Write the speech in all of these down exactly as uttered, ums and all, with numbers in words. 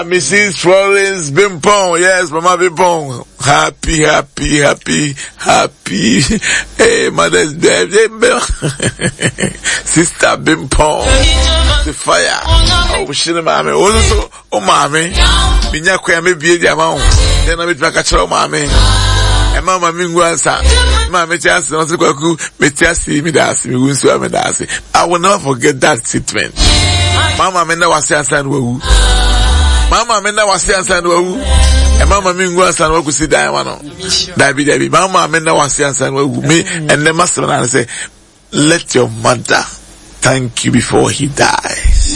Missus Florence Bimpong, yes, Mama Bimpong. Happy, happy, happy, happy. Hey, Mother's Day, Sister Bimpong. The fire. Oh, she the mommy. Also, oh, mommy. Minya kwa me be the amount. Then I meet my catcher, mommy. And Mama Mingwansa. Mamma Chance, no, Kwaku, Metiasi, Midasi, Winsua Medasi. I will never forget that statement. Mama Menda was saying, woo. Mama Menda was saying, woo. And Mama Mingwansa, no, could see Diamond. Dabi, Dabi. Mama Menda was saying, woo. Me and the master and say, let your mother thank you before he dies.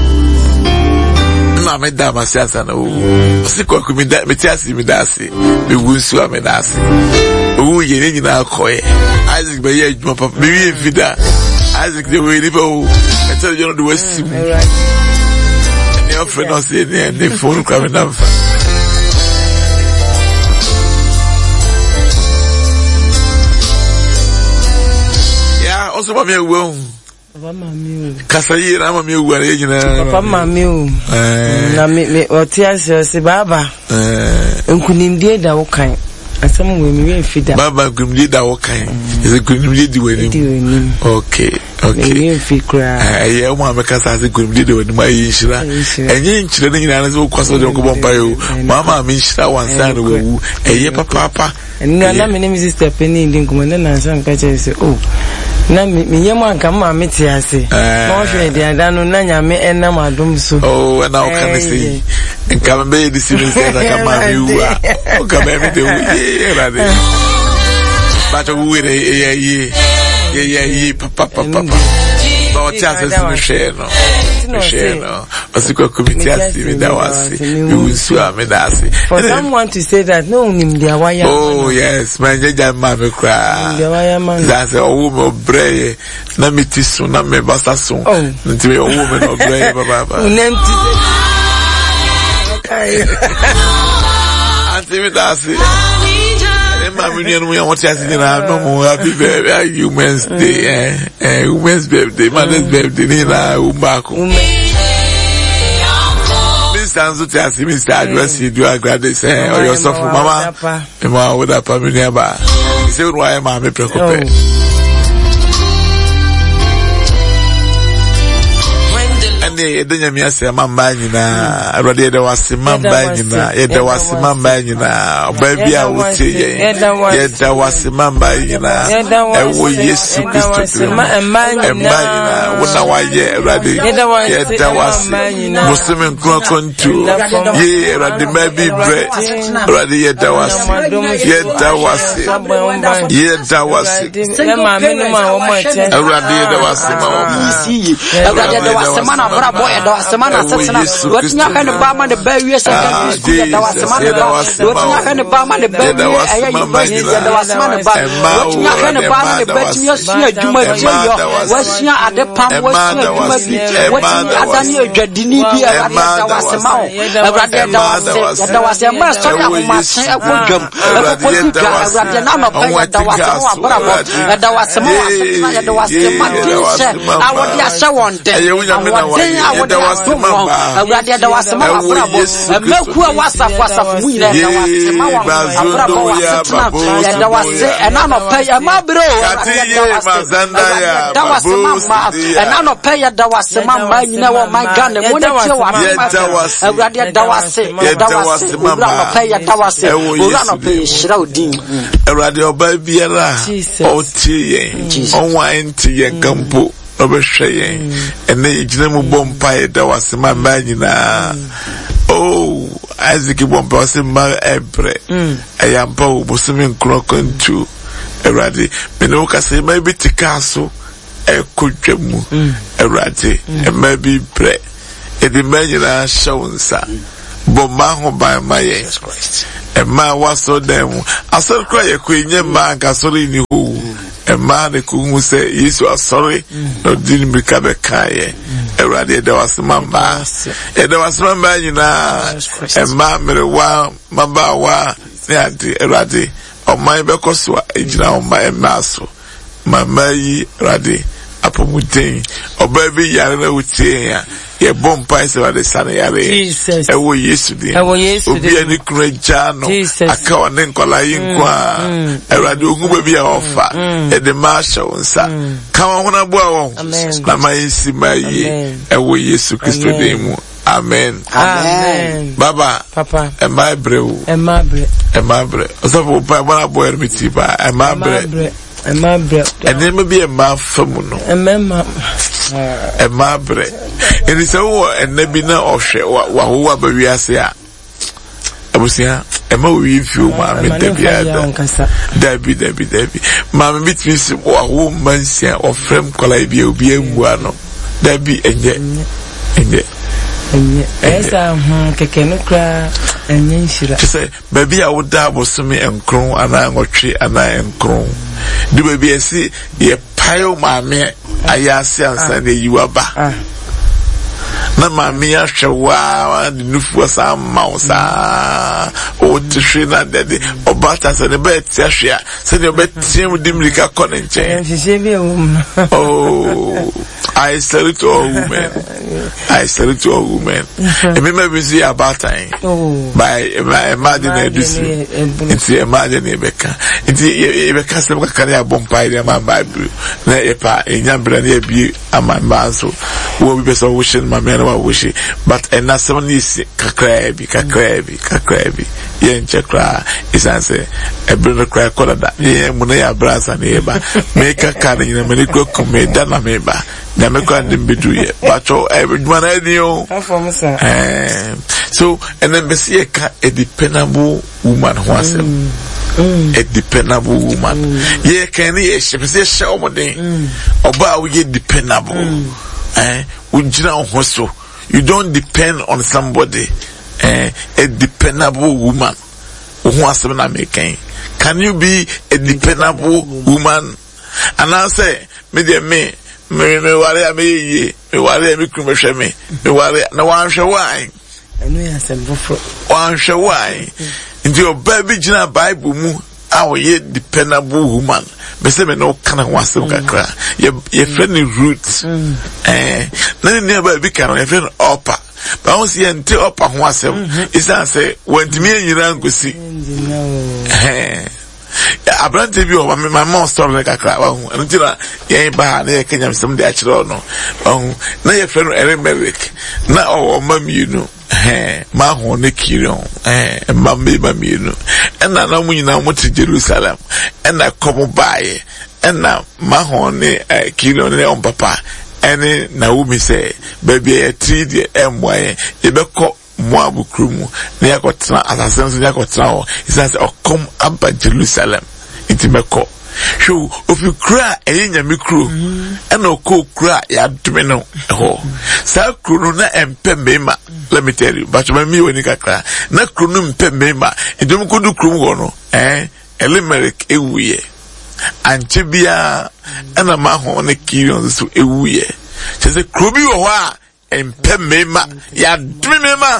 Mama Dama says, no. Sikwaku Metiasi, Midasi, Winsua Medasi. Ooh, you need now, Coy. Isaac, by your papa, maybe if you die. Isaac, the way you go, I tell you, the West. And your friend was in there, and the phone coming up. Yeah, also, Mammy, will. Casayi, I'm a meal, where you know. Papa, Mammy, or Tias, Baba, and couldn't be that kind. And some women feed that. Baba could lead our kind. Is a good lead with him. Okay, okay. If cry, I am one because I could lead with my Ishra. And you children in Alice will cost a dog by you. Mamma means that one side of you. A year, papa. And now my name is Sister Penny in Commandant and some catchers say, oh. Na mi yema kama meti ase no hwe de adano na nyame enam adom so oh and how can I say en kama be di simin say na kama mi wa o kama me de ye rade but we re ye ye ye ye papa papa no chance to share no share no asiko committee asi me da wase we will sue me da ase for someone to say that no nim dia wire oh yes man jaja ma me kra dia wire man that's a woman brave na me tisu na me basa so nti me woman no brave baba unenti okay anti me da ase Mama, you know, what you say now? No more happy birthday, Women's Day, eh? Eh, Women's Birthday, Mother's Birthday, Nina, Umbako. Mister Anzu, Tiasi, Mister Address, you do a graduate, eh? Or yourself, Mama, the man with a family nearby. You say, why am I preoccupied? Denya mi ase mamba nyina awade da wase mamba nyina ye da wase mamba nyina obabi a wote ye ye da wase mamba nyina ewo Yesu Kristo mamba nyina wona waye awade ye da wase muslimin krokontu ye awade mabi bre awade ye da wase ye da wase ye da wase awade ye da wase awade da wase mana boy da semana sesena wotinya kan ba ma de ba wie secondary school da semana ba wotinya kan ba ma de ba wie ayi university da semana ba wotinya kan ba ma de ba tinya sia djuma je yo wosia ade pam wosia djuma bi wotinya adani adwadini bi a da semana awrade da wase da wase ma so ya ma sen agwam akoposi ga awrade na no pa da wase ma brabo da wase ma wase da wase ma dinse awodi asha wonde awodi awode wasema awade da wasema abrabo meku wasafu wasafu mu ire da wasema abrabo wasema ya da wase ena no pay ma bro da wasema ena no pay da wasema ma nyina wo man gane mo ne tie wa awade da wase da wasema no pay da wase ora no pay shira odin awade oba biara o tie onwa enti ye kampo obeshaye ene ejina mu bompa e da wasema manyina oh Isaac bompa wasema ebre ayampa ubusumi nkrokontu erade me no kase maybe tikaso e kodwemu erade e maybe bre e de manyina shawunsa bomba ho ba maye e ma waso dem asor kra ye kwenye ma kasori ni hu a man who say, Yes, you are sorry, no didn't become a kaye. A radi, there was mamba. There was mamba, you know, a man, wa, mamba, wa, a radi, or my becoswa, age now, my maso, my may radi, upon mutin, or baby, yarn with tea. ye bomb pies over the sun yare Jesus ewo yesu din ewo yesu din obi ani kura jano aka one nkola yinkwa erade oguba bi a ofa e de masha wonsa kama hona boa won na mayisi mayi ewo yesu Kristo din mu amen amen baba papa e ma brew e ma bre e ma bre osofo pa bona boa ermiti ba e ma bre e ma bre ene me bi e ma famu no e ma e ma bre eni se wo ene bi na ohwe wa ho wa ba wiase a abusia e ma wi fi o ma me da bi ada dabi dabi dabi ma me bitimi si wa ho mansia ofrem kola bi obi amua no dabi enye enye enye esa hu keke no kra enye nshira se baby a woda abosome enkron ana ngotwe ana enkron di baby esi ye payo maame ayase ansa na yiwaba na maame ya hwewa de nufu sa mausa o tshwe na dede obata se ne bet ya hwe se ne bet tim dimrika konenche oh I salute all women. I salute all women. And remember we see about time. By imagine edusi. It's imagine Rebecca. It's Rebecca se ka kare abompai de ma Bible. Na epa enyambra na ebi amamba so. Wo be so wishing my man wa wish. But and na seven is kakra bi kakra bi kakra bi. Ye nchekra isanse ebro kra kola da. Ye mu na ya brasa na eba. Make a car in a medical comedy na meba. Na me kwa ndimbidu ye bacho everyone anyo eh so and then be see a dependable woman who has a dependable woman ye can ye she be say omodin oba we dependable eh ujina ho so you don't depend on somebody eh a dependable woman who has na making can you be a dependable woman and I say me dey me me me ware me ye me ware me kru me hwe me me ware na wan hwe wan enu ya sembofo wan hwe wan ndi oba bi gina Bible mu a wo ye dependable woman be se me no kana wasem kakra ye ye friend root eh na ni ba bi kana ye friend opa ba won se ente opa ho asem isa say wantimi anyira ngosi eh abrante bi o my mom story like akra wa hu ntira yen ba na ye kenya msem de akire no hu na ye friend Eric na o mam you know eh ma ho ne kirion eh mam me mam you know ena na mu nyina mo te Jerusalem ena komo bae ena ma ho ne kirion ne on papa ene na wo mi say baby e three de emwaye ye be ko Moabu krumu na yakotena asasen so yakotena ho isaase okom aba Jerusalem intimeko show of you cry enya mikro ena okọ kra ya dome no ho sa kru na empe mema let me tell you but me woni kakra na kru no empe mema edom ko du kru ho no eh Elimelech ewuye anche bia ena ma ho na kirion so ewuye se kru bi ho a empe mema ya dumi mema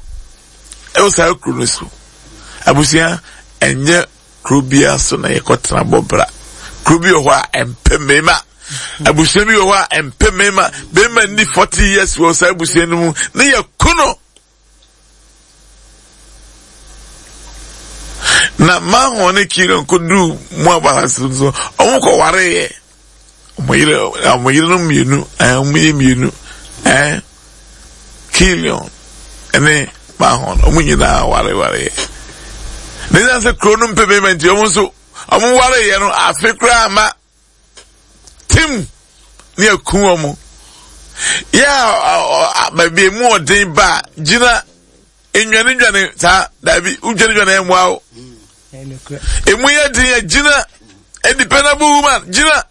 e o sa kru no so abusia enye kru bia so na ye kotena bobra kru bi ho a empe mema abusia bi ho a empe mema be ma ni forty years wo sa abusia no mu na ye kuno na ma ho ne kiro ko du mu abalanso so omo ko ware ye omo yire omo yire no mienu eh omo yire mienu eh kilion ene ma hon omo nyina ware ware ne na se kronum payment omo so omo ware ye no afekra ma tim ni akun omo ya ba bi mu odin ba gina enwane nwane ta dabi ujane nwane emwa emu ya din gina a dependable woman gina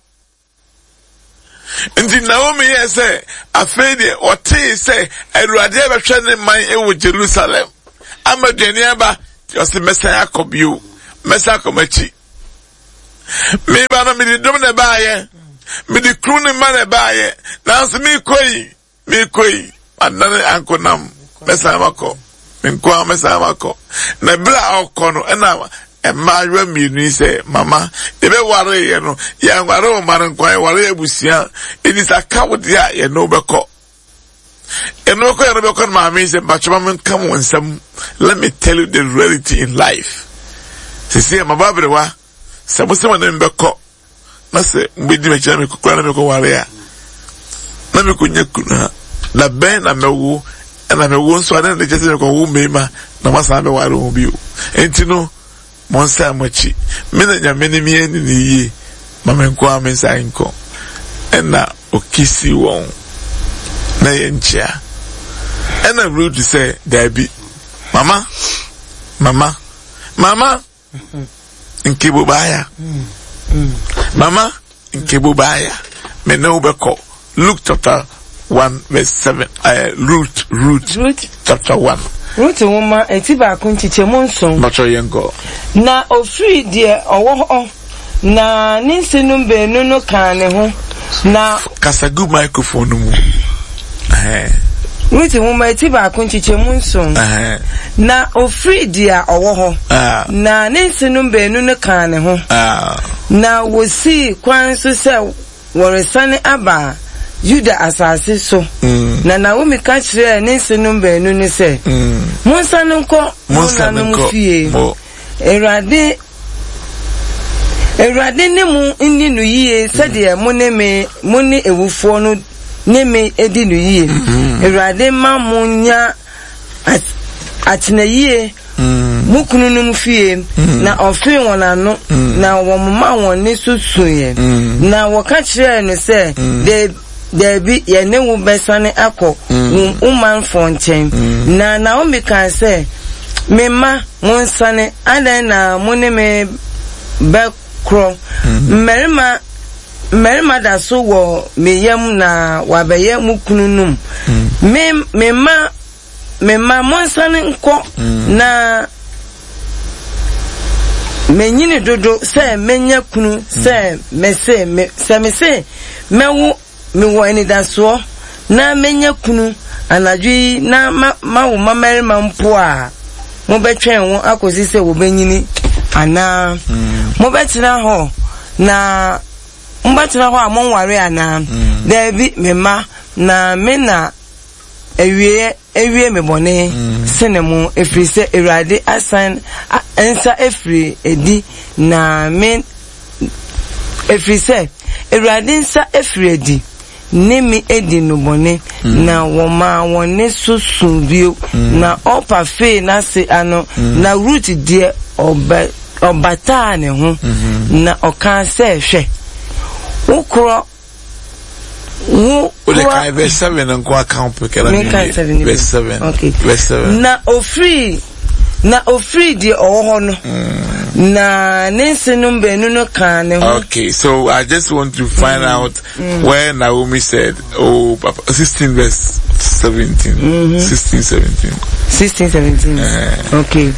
nti Naomi ye say afede o te say Awurade abehwe ne man e wo Jerusalem amadwani aba yo se Messiah kobio Messiah komachi me ba no me di dom ne baaye me di kru ne man ne baaye na so me koi me koi adan ankonam Messiah mako me kwa Messiah mako na bla okono na Emma mi ni say mama ebe ware ye no ya ware o mare nkwan ware abusia eni saka wode a ye no beko And no can be con my means, but you come on some. Let me tell you the reality in life. See, see, my Barbara, some someone in Beko. I say, we do a channel, Kranako Warrior. Let me kunya kuna. La Ben, I'm a woo, and I'm a wound, so I don't just go woo, Mima, no matter how I will be. And you know, Monsa Mochi, many, many, many, ye, Mamma Kwame Sanko, and now, Okisi won. Nayencha. And I'm rude to say, Debbie, Mama, Mama, Mama, in Kibubaya, Mama, in Kibubaya, Menobeko, Luke chapter one, verse seven, uh, root, root, root, chapter one. Root woman, a tiba kunchi monson, but your young girl. Na o free dear, or na ninsinumbe no no kane ho, na Kasagu microphone. Root woman, a tiba kunchi monson, na o free dear, or na ninsinumbe no no kane ho, na we see kwan so say, were sunny aba. Juda asase so na Naomi ka kire ne senum beenu ne se monsa no nko monsa no mfie erade erade ne mu inni no yie sede mo ne me mo ne ewufo no ne me edi no yie erade ma munya atena yie mukunu no mfie na ofin wona no na wo mama won ne susuye na wo ka kire no se de Debbie, ye ne wu besane ako woman fonchen na Naomi kan say me ma mon sane adan na mone me bekro merima merima da so wo me yam na wabeye mukununum me me ma me ma mon sane nko na menyini dodo say menya kunu say me say me say me say mewu me wani da so na menya kunu anadwi na ma wo mamere mampo a mo betwen wo akosi se wo benyini ana mo betina ho na mo betina ho a mo ware ana da bi me ma na me na ewie ewie me bone senemu efri se erade asan ensa efri edi na me efri se erade nsa efri edi nemi edi no bone na woma wone susun bio na opa fe na se ano na root die oba obata ne ho na okan se hwe ukro wo le kai verse seven nko account pekela ni verse seven okay verse seven na ofri na ofri die oho no na nensenum benu no kan ne ho. Okay, so I just want to find mm. out mm. where Naomi said, oh Papa, sixteen verse seventeen mm-hmm. sixteen seventeen sixteen seventeen uh, okay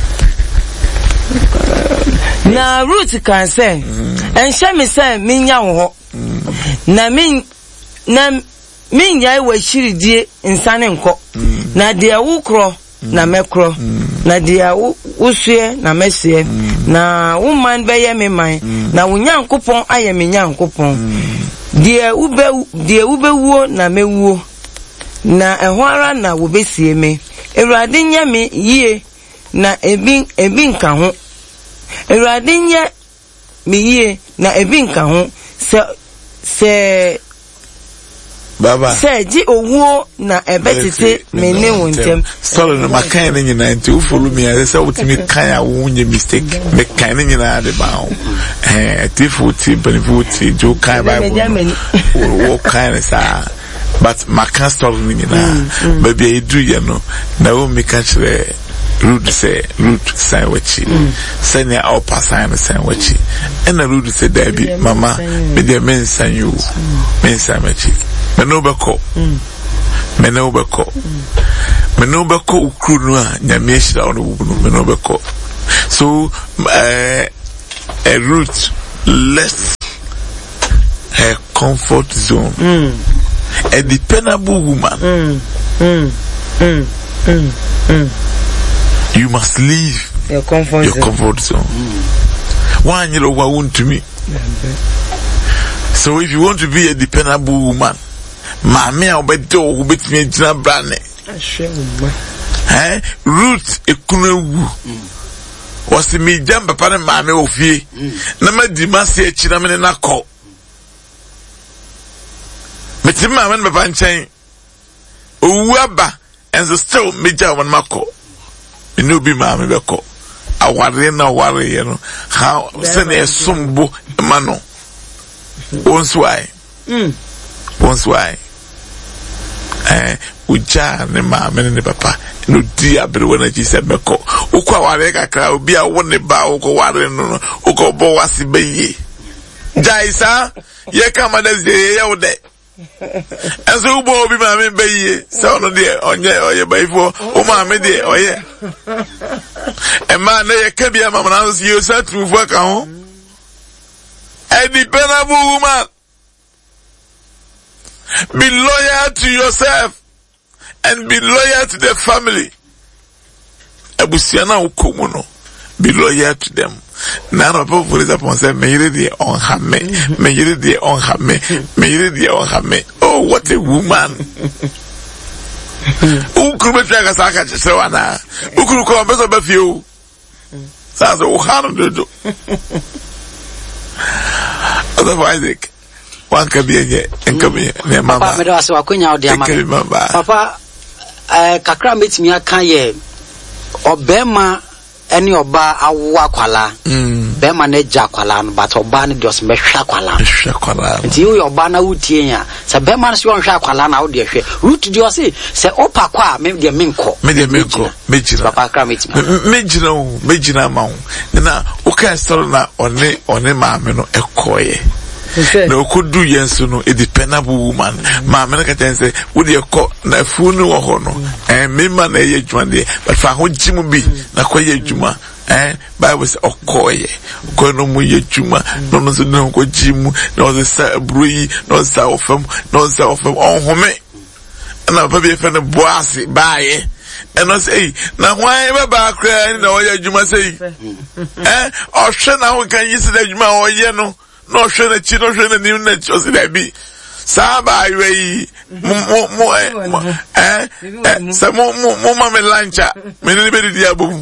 uh, na root can say and shall me say minya wo na min na min yai we shiridie nsane nko na de awukro na mekro na dia usue na mesie na woman beye me man na wonyankopon aye me nyankopon dia ube dia ubewuo na mewuo na ehwara na wobesie me ewrade nya me yie na ebi ebi nka ho ewrade nya me yie na ebi nka ho se se Baba say ji owo na ebetete me ne wontem sorry no makan ne nyina nti u follow me I say utimi kan a wonye mistake me kan ne nyina de ba ho eh tifuti benefuti jo kan bible wo kan sa but makan story ne nyina baby edu ye no na wo me ka kire root say root say wachi say ne all pass sign say wachi and na root say Debbie mama me dey mention you mention wachi menobeko menobeko menobeko ukuru a nyame hira ono bubunu menobeko so uh, a root less her comfort zone mm. a dependable woman mm. Mm. Mm. Mm. Mm. you must leave your comfort your zone. comfort zone mm. one you want to me yeah, so if you want to be a dependable woman maame a obedo wo betimi agina brane eh root ekunu ewu wasi mi jamba pane maame ofie na madi mase achi na me na ko metim maame na baba nchen owu aba and still meja wan mako inu bi maame beko aware na aware ye no how se na esumbo mano once why mm once why eh uja ne maame ne papa no di abere na ji se beko ukwa ware kakra obi a wo ne ba ukwa ware no ukwa bo wase baye jaisa ye kama da ze ye wo de enso ubo obi maame baye so no de onye oye baifo o maame de oye e ma na ye ka bia mama na so ye sa trufu aka ho a dependable woman. Be loyal to yourself and be loyal to the family. Abusiana ukumuno. Be loyal to them. None of people is upon say me yiri on hame, me yiri on hame, me yiri on hame. Oh, what a woman! Ukuru betwaka saka chesewana. Ukuru ko beso befio. Sasa uhanu dodo. Otherwise, one can be a encomi. Papa, me do aso akonya odi ama. Papa, eh kakra metimi aka ye obema eni oba awu akwala. Mm. Bema na eja akwala no but oba ne just mehwa akwala. Mehwa akwala. Nti you oba na wutie ya. Se bema na so hwa akwala na wo de hwe. Root de o se se opa kwa me de menko. Me de menko. Mejira. Papa kakra metimi. Mejira o, mejira ma o. Na o ka story na one one maame no ekoye. No could do yensu no a dependable woman. Mamma can say, would you call na funu or hono? And me man a ye jwande, but for who Jimu be, na kwaye juma, eh? Bible was a koye, kono mu ye juma, no no no go Jimu, no the sa brui, no sa of him, no sa of him, on home. And I'll probably find a bossy buy. And I say, now why ever back crying, no, ye juma say, eh? Or sure now we can use the juma or ye no. No shwe na chi no shwe na ni na chosi da bi saba iwe mo mo eh eh sa mo mo mo ma me lancha me ni be di abom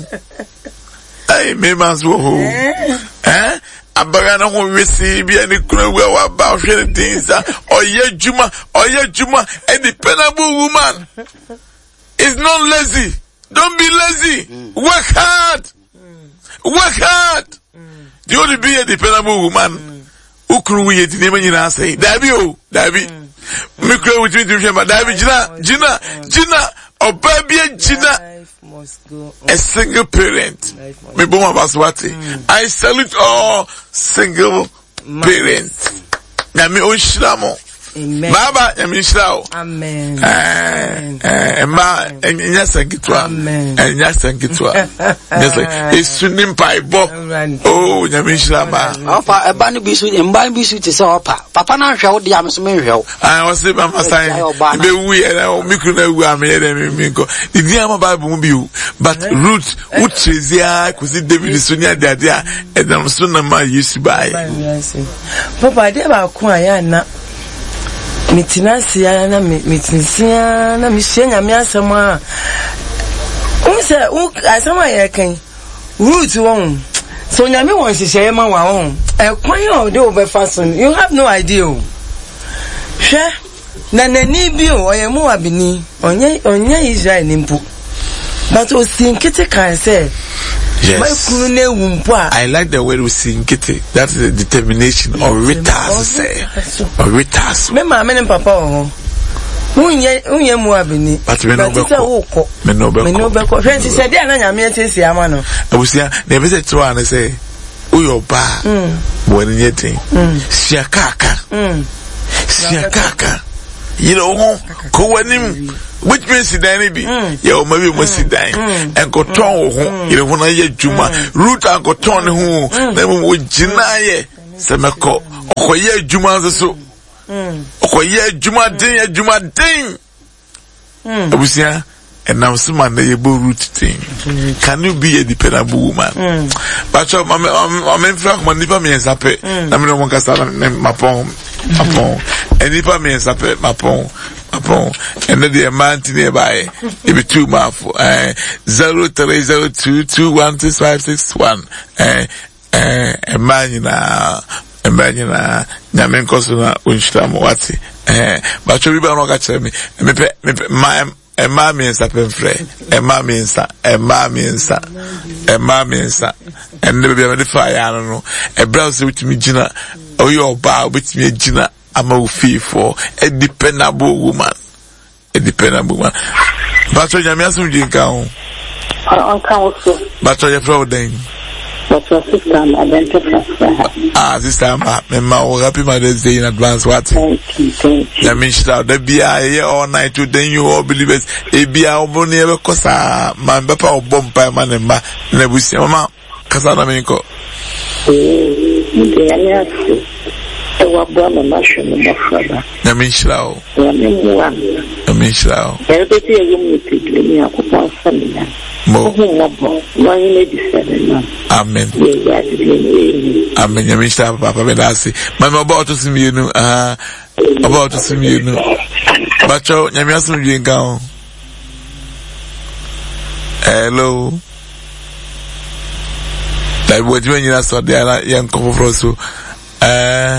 ai me manzo ho eh abaga na ho wesi bi ani kura wa wa ba shwe things oye juma oye juma a dependable woman is not lazy. Don't be lazy. Work hard. Work hard. You want to be a dependable woman. Ukuru ye ti nema nyina say dabi o dabi me kura with me to dabi jina jina jina oba bia jina a single parent me bo ma baswati. I salute all single parents na me on shiramo baba ya me shirao amen eh eh ma enya sankitwa enya sankitwa yes esunim paibo oh nya me shirama opa eba ni bisu emba bisu ti se opa papa na hwe wo dia me so me hwe wo ah wo se ba masan be wu ye na mikru na wu am ye na me me ko di dia ma bible mu bi o but root wo trezia kuzi David sunya dade a edam so na ma yesu bai papa de ba ko aya na mitinasi na mitinsia na mishenya mi asema unse u asema ye kan root won so nyame won hihye ma wa won e kwan o de obefason you have no idea hwe na nani bi o oye mu abini onye onye Israel nimpu but o sinkete kan say yes I like the way we sing it. That's the determination or ritas say or ritas me ma me papa o unye unye mu abini but me no beko me no beko me no beko hwensi se dia na nyame etesi ama no abusia na be se tro an say uyo ba bo ni yetin sia kaka sia kaka you know ko wanim which means sidani bi ya o mabi mo sidan en ko ton ho yire ho na ye djuma root an ko ton ho na mo jina ye se meko ko ye djuma so ko ye djuma din ye djuma din abusia and now someone they able root thing. Can you be a dependable woman? But I'm I'm in fact man nipa me ensape na me no won kasa na mapon mapon enipa me ensape mapon Upon and then the amount nearby. It be two mouth. Uh, zero three zero two two one six five six one. Uh, uh, a man na a man na Yamen Kosuna Winchtam Wati. Uh, but you don't catch me. My a mammy and sapping free, a mammy and sa, a mammy and sa, a mammy and sa, and never be able to fire. I don't know. A browser with me, Gina, or your bar with me, Gina. I'm a fee for a dependable woman. A dependable woman. But when you're missing, you go. But you're proud then. But your sister, I don't Ah, this time, my happy Mother's Day in advance. What? Thank you, thank you. I mean, there be a year all night to then you all believe it. A be our money ever cost a man, papa or bomb by man and ma, never see mama, Casana Minko. Ewa bwana masho na mafada. Na minshirao. Na mwana. Na minshirao. Erepeti ya yumu itigile ya kupwa samina. Mo. Kuhu wabo. Mwanyi nedi sebe na. Amen. Ye ya tigile. Amen. Ya minshirao papa bedasi. Mami oba oto simi yenu. Ah. Oba oto simi yenu. Bacho, nyami asu mjuenga o. Hello. Daibu wajiwe njina swade ala ya mkopo frosu. Uh,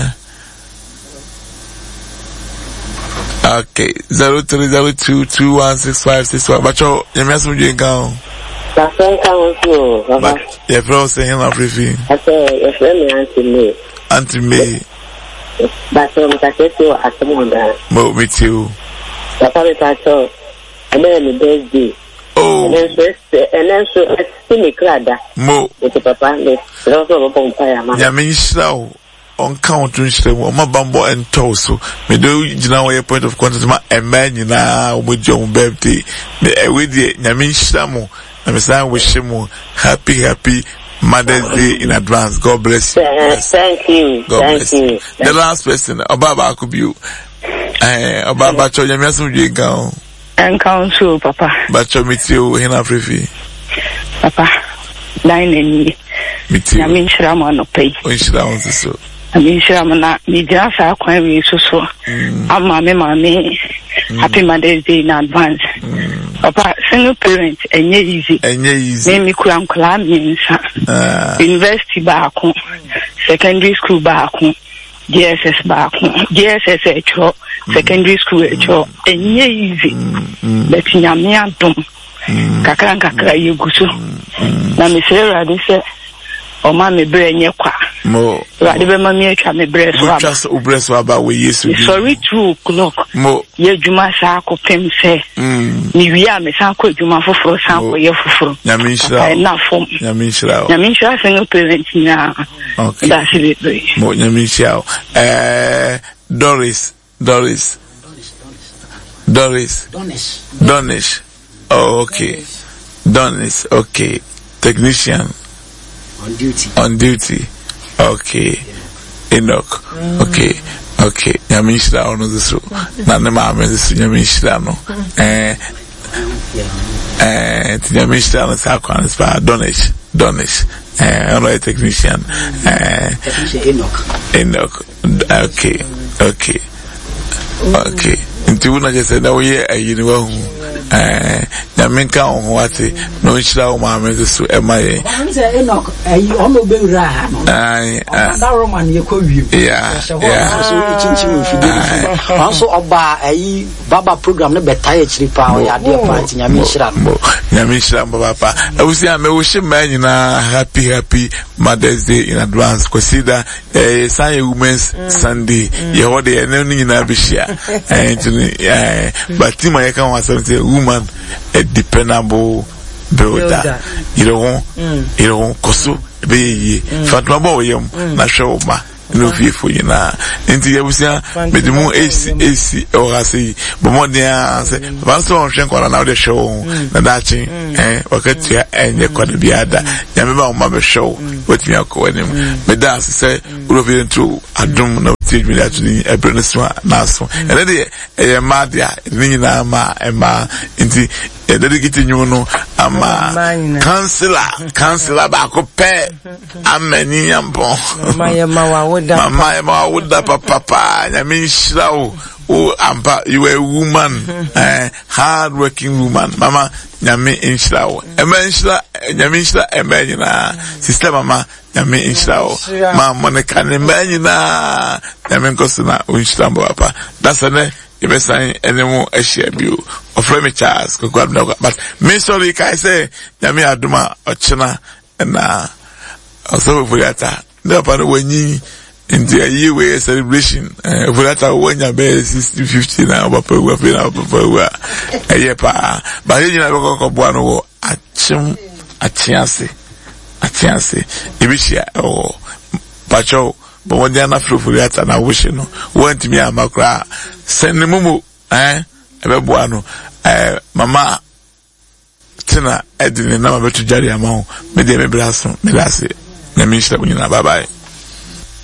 okay, zero three zero two two one six five six one. But you, you must be doing now. That's what I was doing. But your friend saying everything. I say, your friend Auntie May. Auntie May. But I'm going to at the moment. Mo, me too. That's how it is. So, and then the birthday. Oh. And then so, and then so, let's see me glad. Mo. With the papa, let's also go to my mama. On count to shame, my bumbo and toso. Me do, you know, a point of contact, my a man, you know, with your birthday. Me, with the Yamin Shamo, and Mister Wishimo, happy, happy Mother's Day in advance. God bless you. Yes. Thank you. God Thank bless you. you. The last person, Obaba could you. Eh, Obaba, Cho, Yamiasu, you go. And counsel, Papa. But you meet you in a free. Papa, nine and me. Meet you. Yamin Shrama no pay. When she down so. I mean, Shamana, me just a query so so. I'm my mommy. Happy Mother's Day in advance. Papa, single parent, and ye easy. And ye easy. Name me Kuram Kalam means university back home, secondary school back home, G S S back home, G S S H O, secondary school H O, and ye easy. But in a mere dom, Kakran Kakra, you go so. Now, Miss Sarah, they say, o ma me bre nye kwa mo wa de be ma me atwa me bre so aba just o bre so aba we yesu sorry two o'clock mo ye djuma sa akopem se mm ni wi a me sa akọ djuma foforo sa akọ ye foforo nya me nhira na fom nya me nhira nya me nhira se no parent nya okay that's it mo nya me nhira eh Doris Doris Doris Donish Donish oh okay Donish okay technician on duty. On duty. Okay. Enoch. Mm. Okay. Okay. Yamishra ono zisu. Na ne maame zisu Yamishra no. Eh. Eh. Yamishra no sa kwa nispa. Donish. Donish. Eh. Ono a technician. Eh. Technician Enoch. Enoch. Okay. Okay. Okay. Nti una jese na oye ayini wa hu. Eh, na menka on wate no nhyira o ma me so e ma ye. Am say Enoch ayi o no be wura ha no. Ai, that Roman ye ko wiem. Yeah. Yeah. So e chinchim fidi. Also oba ayi baba program no beta ye chiri pa o ya de pa nya me nhyira no. Nya me nhyira baba pa. I will say me wo hye man nyina happy happy Mother's Day in advance. Consider eh Sunday Women's Sunday. Ye ho de ene nyina be hia. Eh but team I can was say woman a dependable builder. You know, mm. you know, koso be ye. Fatma bo yem na show ma. No fear for you na. Inti ya busia me di mu AC AC o hasi. Bo mo dia say ba so on hwen kwara na de show na dachi eh wakati ya enye kwa de biada. Ya me ba o ma be show. Wetin akọ enim. Me da say we be into adum na teach me that ni ebrene so na so. And then e ma dia ni na ma e ma inti e dedicate nyu no ama councillor councillor ba ko pe amani yampo mama ye ma wa woda mama ye ma woda papa nya me nhyira o oh ampa you were a woman eh hard working woman mama nyame inshira wo ema inshira nyame inshira ema nyina sister mama nyame inshira wo ma Monica ne ema nyina nyame nkosina inshira mbo papa that's an you be saying anymore a share you of me Charles but me sorry kai say nyame aduma ochina na also for that no pa no wenyi into a year way celebration uh, for that when you be sixty fifty now papa we feel now papa we eh yeah pa but you know ko bo no achim atiase atiase ibishia o pacho but when they na fro for that na wish no want me amakra send mumu eh ebe bo ano eh mama tina edini na ma betu jari amawo me de me braso me lase na mi shita bunyina bye bye.